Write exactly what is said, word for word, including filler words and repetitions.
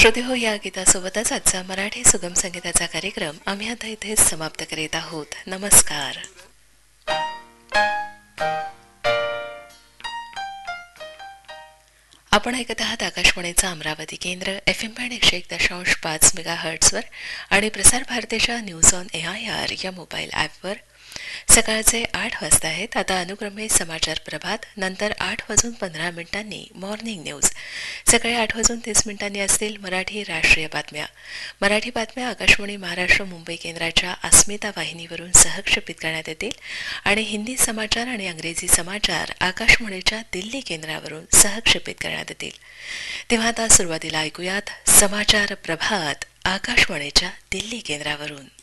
श्रोते हो, या गीतासोबतच आजचा मराठी सुगम संगीताचा कार्यक्रम आम्ही आता इथेच समाप्त करीत आहोत. नमस्कार. आपण ऐकत आहात आकाशवाणीचा अमरावती केंद्र एफ एम बँड एकशे एक दशांश पाच मेगा हर्ट्सवर आणि प्रसार भारतीच्या news on A I R या मोबाईल ॲपवर. सकाळचे आठ वाजता आहेत. आता अनुक्रमे समाचार प्रभात, नंतर आठ वाजून पंधरा मिनिटांनी मॉर्निंग न्यूज, सकाळी आठ वाजून तीस मिनिटांनी असतील मराठी राष्ट्रीय बातम्या. मराठी बातम्या आकाशवाणी महाराष्ट्र मुंबई केंद्राच्या अस्मिता वाहिनीवरून सहक्षेपित करण्यात येतील आणि हिंदी समाचार आणि अंग्रेजी समाचार आकाशवाणीच्या दिल्ली केंद्रावरून सहक्षेपित करण्यात येतील. तेव्हा आता सुरुवातीला ऐकूयात समाचार प्रभात आकाशवाणीच्या दिल्ली केंद्रावरून.